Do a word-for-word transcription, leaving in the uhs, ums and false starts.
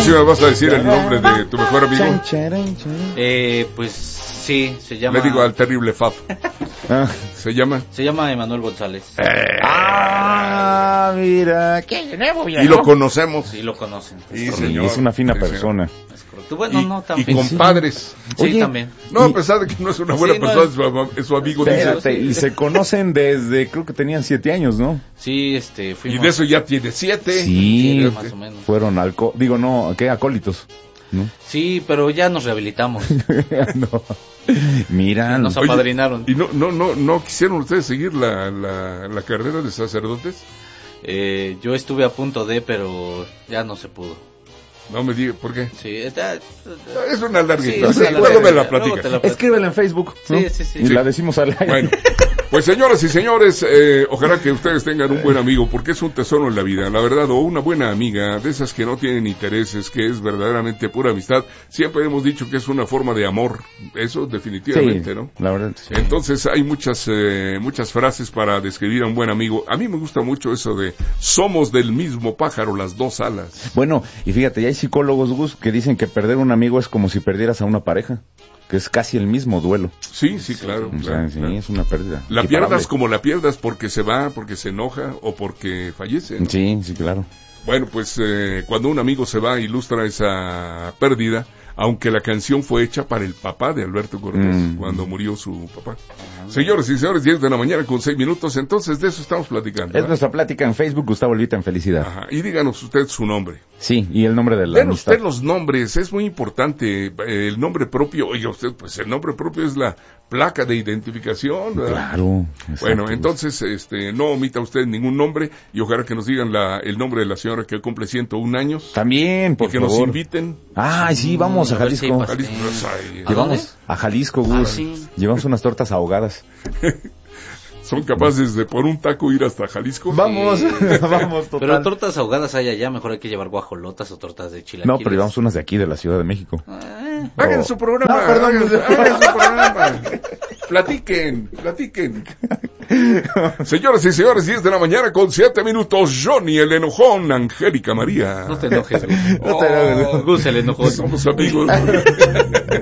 me vas a decir el nombre de tu mejor amigo. Eh, pues sí, se llama... Le digo al terrible Fab. ¿Se llama? Se llama Emanuel González. Eh. Ah, mira. ¿Qué nuevo, y lo conocemos. Sí, lo conocen. Sí, sí, señor. Es una fina Sí, persona. Es correcto. Bueno, y, no tan y fin. compadres. Sí, Oye, también. No, y, a pesar de que no es una buena sí, persona, no, es, su, es su amigo. Dice. Espérate, y se conocen desde, creo que tenían siete años, ¿no? Sí, este, fuimos... Y de eso ya tiene siete. Sí, Sí, más o menos. fueron alco... Digo, no, ¿qué? Acólitos, ¿no? Sí, pero ya nos rehabilitamos. No. Mira, Nos Oye, apadrinaron. ¿Y no no no no quisieron ustedes seguir la, la, la carrera de sacerdotes? Eh, yo estuve a punto de, pero ya no se pudo. No me diga, ¿por qué? Sí, está... Es una larga Sí, historia. es una larga Luego me la historia. Luego te platica. la platico. escríbela en Facebook, ¿no? Sí, sí, sí. Y Sí. la decimos al aire. Bueno, pues señoras y señores, eh, ojalá que ustedes tengan un buen amigo, porque es un tesoro en la vida, la verdad, o una buena amiga, de esas que no tienen intereses, que es verdaderamente pura amistad. Siempre hemos dicho que es una forma de amor, eso definitivamente, Sí, ¿no? la verdad, sí. Entonces hay muchas eh, muchas frases para describir a un buen amigo. A mí me gusta mucho eso de somos del mismo pájaro las dos alas. Bueno, y fíjate, ya hay psicólogos, Gus, que dicen que perder un amigo es como si perdieras a una pareja, que es casi el mismo duelo. Sí, sí, claro. O sea, claro, sí, claro. es una pérdida. La equiparable. pierdas como la pierdas porque se va, porque se enoja o porque fallece, ¿no? Sí, sí, claro. Bueno, pues eh, cuando un amigo se va ilustra esa pérdida, aunque la canción fue hecha para el papá de Alberto Cortés, Mm. cuando murió su papá. Señores y señores, diez de la mañana con seis minutos, entonces de eso estamos platicando. Es ¿verdad? nuestra plática en Facebook, Gustavo Olvita en Felicidad. Ajá. Y díganos usted su nombre. Sí, y el nombre de la Den amistad. usted los nombres, es muy importante, eh, el nombre propio, oiga usted, pues el nombre propio es la placa de identificación, ¿verdad? Claro. Exacto. Bueno, entonces, este, no omita usted ningún nombre y ojalá que nos digan la, el nombre de la señora que cumple ciento un años. También, por y que favor. nos inviten. Ay, sí, vamos a a ver si Jalisco. pasa. Jalisco, pues, ay, ¿A dónde? Llevamos a Jalisco, Gus. Ah, sí. Llevamos unas tortas ahogadas. son capaces de por un taco ir hasta Jalisco. Vamos, Sí. vamos, total. Pero tortas ahogadas hay allá, mejor hay que llevar guajolotas o tortas de chilaquiles. No, pero llevamos unas de aquí, de la Ciudad de México. Ah, Hagan Oh. su programa, No, perdón. hagan, hagan su programa. Platiquen, platiquen. Señoras y señores, diez de la mañana con siete minutos, Johnny el enojón, Angélica María. no te enojes, Gus. No te enojes. Gus el enojón. Somos amigos.